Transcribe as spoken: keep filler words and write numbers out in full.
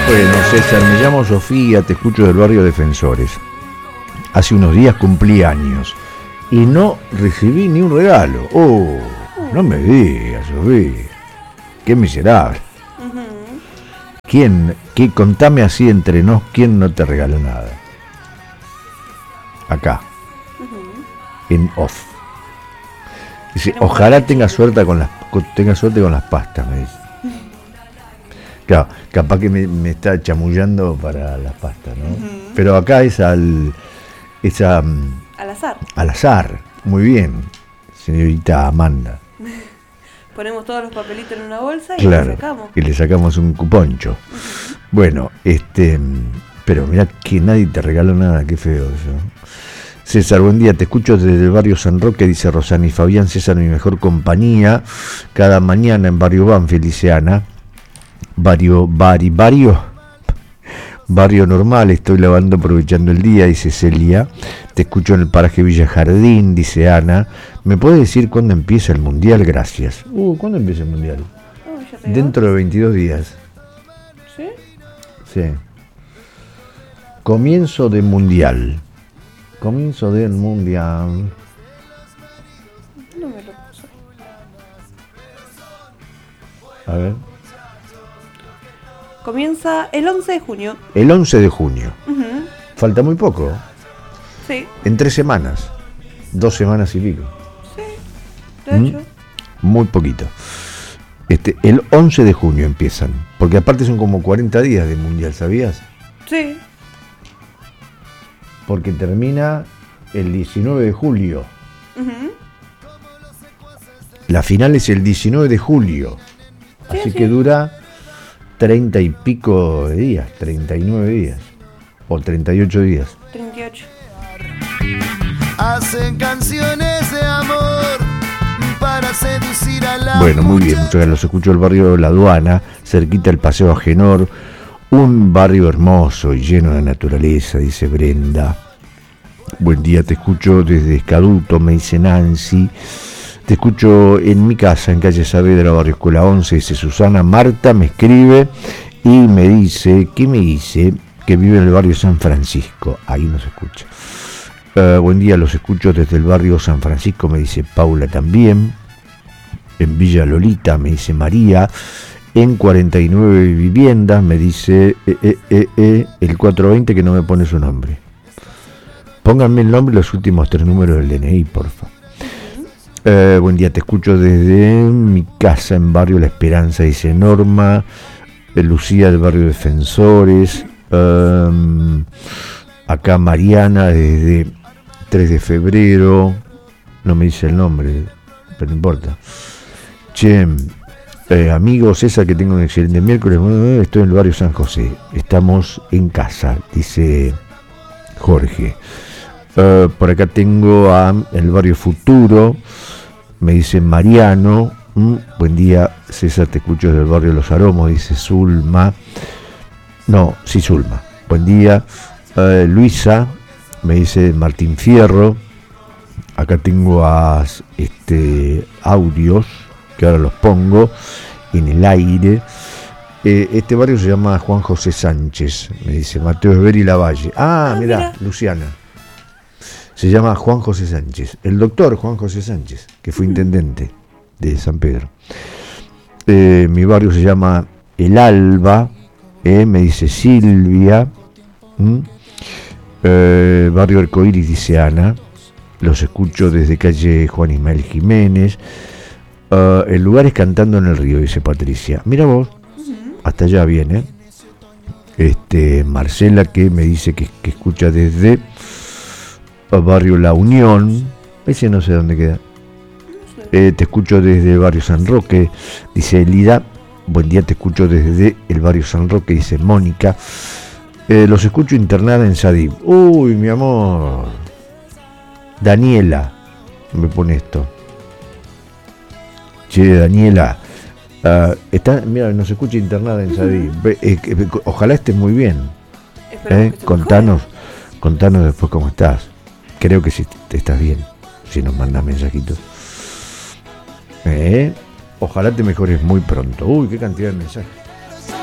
Bueno, César, me llamo Sofía, te escucho del barrio Defensores. Hace unos días cumplí años y no recibí ni un regalo. Oh, no me digas, Sofía. Qué miserable. Uh-huh. ¿Quién, qué, contame así entre nos, quién no te regaló nada? Acá, uh-huh. En off. Dice, ojalá tenga suerte con las, tenga suerte con las pastas, me dice. Claro, capaz que me, me está chamullando para las pastas, ¿no? Uh-huh. Pero acá es al... Es a, al azar. Al azar, muy bien, señorita Amanda. Ponemos todos los papelitos en una bolsa y claro, le sacamos. Y le sacamos un cuponcho. Uh-huh. Bueno, este... Pero mirá que nadie te regaló nada, qué feo eso. César, buen día, te escucho desde el barrio San Roque, dice Rosana y Fabián. César, mi mejor compañía, cada mañana en barrio Banfield, dice Ana. Barrio, bari, barrio, barrio normal, estoy lavando aprovechando el día, dice Celia. Te escucho en el paraje Villa Jardín, dice Ana. ¿Me puedes decir cuándo empieza el mundial? Gracias. Uh, ¿cuándo empieza el mundial? Oh, dentro de veintidós días. ¿Sí? Sí. Comienzo de mundial. Comienzo del mundial. No me lo puso. A ver. Comienza el once de junio. El once de junio. Uh-huh. Falta muy poco. Sí. En tres semanas. Dos semanas y pico. Sí, de hecho. ¿Mm? Muy poquito. Este, el once de junio empiezan. Porque aparte son como cuarenta días de mundial, ¿sabías? Sí. Porque termina el diecinueve de julio. Uh-huh. La final es el diecinueve de julio. Sí, así sí. que dura treinta y pico de días, treinta y nueve días. O treinta y ocho días. treinta y ocho. Hacen canciones de amor para seducir a la Bueno, muy bien, muchas gracias. Los escucho del barrio La Aduana, cerquita del Paseo Agenor. Un barrio hermoso y lleno de naturaleza, dice Brenda. Buen día, te escucho desde Escaduto, me dice Nancy. Te escucho en mi casa, en calle Saavedra, barrio Escuela once, dice Susana. Marta me escribe y me dice, ¿qué me dice? Que vive en el barrio San Francisco. Ahí nos escucha. Uh, buen día, los escucho desde el barrio San Francisco, me dice Paula también. En Villa Lolita, me dice María. En cuarenta y nueve viviendas, me dice eh, eh, eh, eh, el cuatrocientos veinte que no me pone su nombre. Pónganme el nombre y los últimos tres números del D N I, porfa. Eh, buen día, te escucho desde mi casa en barrio La Esperanza, dice Norma. Eh, Lucía del barrio Defensores. Eh, acá Mariana desde tres de febrero. No me dice el nombre, pero no importa. Che. Eh, amigos, esa que tengo un excelente miércoles. Estoy en el barrio San José. Estamos en casa, dice Jorge. Uh, por acá tengo a el barrio Futuro. Me dice Mariano. Mm, buen día, César, te escucho desde el barrio Los Aromos, dice Zulma. No, sí, Zulma. Buen día. Uh, Luisa, me dice Martín Fierro. Acá tengo a este audios que ahora los pongo en el aire. Eh, este barrio se llama Juan José Sánchez, me dice Mateo Esberi Lavalle. Ah, ah mirá, mira, Luciana. Se llama Juan José Sánchez, el doctor Juan José Sánchez, que fue intendente de San Pedro. Eh, mi barrio se llama El Alba, eh, me dice Silvia. ¿Mm? Eh, barrio Arcoíris, dice Ana. Los escucho desde calle Juan Ismael Jiménez. Uh, el lugar es Cantando en el Río, dice Patricia. Mira vos, uh-huh. Hasta allá viene. Este, Marcela, que me dice que, que escucha desde uh, barrio La Unión. Ese no sé dónde queda. Eh, te escucho desde el barrio San Roque, dice Elida. Buen día, te escucho desde el barrio San Roque, dice Mónica. Eh, los escucho internada en Sadib. Uy, mi amor. Daniela me pone esto. Che, Daniela, uh, está, mira, nos escucha internada en Sadib. Uh-huh. eh, eh, ojalá estés muy bien. Eh, contanos, contanos después cómo estás. Creo que sí te estás bien, si nos mandas mensajitos. Eh, ojalá te mejores muy pronto. Uy, qué cantidad de mensajes.